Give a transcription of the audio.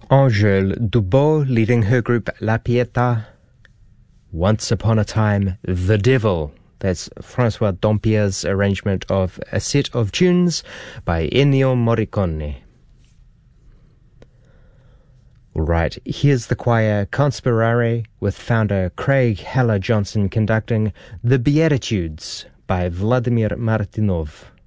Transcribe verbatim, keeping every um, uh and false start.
Angèle Dubos leading her group La Pietà. Once Upon a Time, The Devil. That's François Dampierre's arrangement of a set of tunes by Ennio Morricone. Right, here's the choir Conspirare with founder Craig Haller Johnson conducting The Beatitudes by Vladimir Martynov.